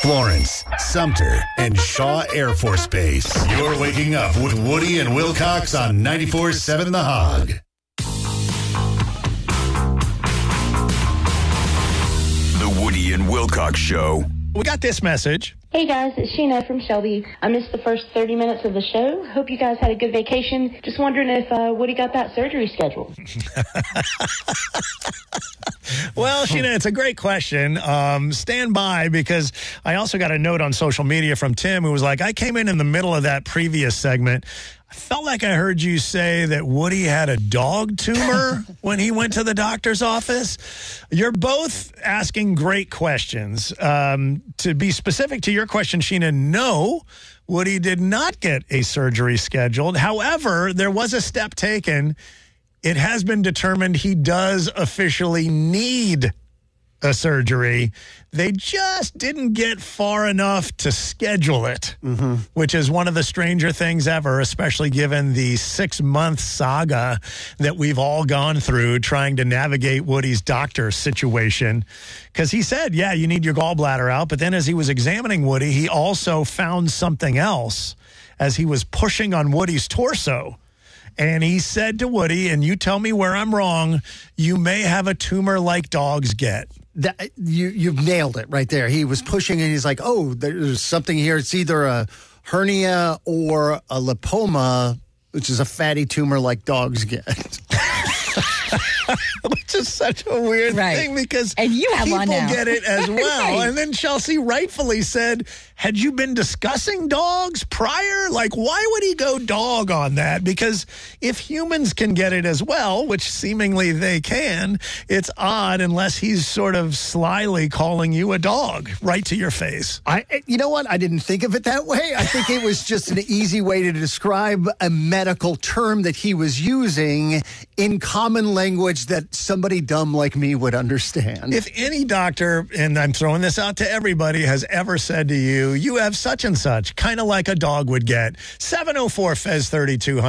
Florence, Sumter, and Shaw Air Force Base. You're waking up with Woody and Wilcox on 94.7 The Hog. The Woody and Wilcox Show. We got this message. Hey guys, it's Sheena from Shelby. I missed the first 30 minutes of the show. Hope you guys had a good vacation. Just wondering if Woody got that surgery scheduled. Well, Sheena, it's a great question. Stand by, because I also got a note on social media from Tim who was like, I came in the middle of that previous segment. I felt like I heard you say that Woody had a dog tumor when he went to the doctor's office. You're both asking great questions. To be specific to your question, Sheena, no, Woody did not get a surgery scheduled. However, there was a step taken. It has been determined he does officially need a surgery. They just didn't get far enough to schedule it, which is one of the stranger things ever, especially given the 6-month saga that we've all gone through trying to navigate Woody's doctor situation. Because he said, yeah, you need your gallbladder out. But then as he was examining Woody, he also found something else as he was pushing on Woody's torso. And he said to Woody, and you tell me where I'm wrong, you may have a tumor like dogs get. You've nailed it right there. He was pushing and he's like, oh, there's something here. It's either a hernia or a lipoma, which is a fatty tumor like dogs get. Which is such a weird thing, because and you have people one now. get it as well. And then Chelsea rightfully said, had you been discussing dogs prior? Like, why would he go dog on that? Because if humans can get it as well, which seemingly they can, it's odd unless he's sort of slyly calling you a dog right to your face. You know what? I didn't think of it that way. I think it was just an easy way to describe a medical term that he was using in common language that somebody dumb like me would understand. If any doctor, and I'm throwing this out to everybody, has ever said to you, you have such and such, kind of like a dog would get, 704 Fez 3200.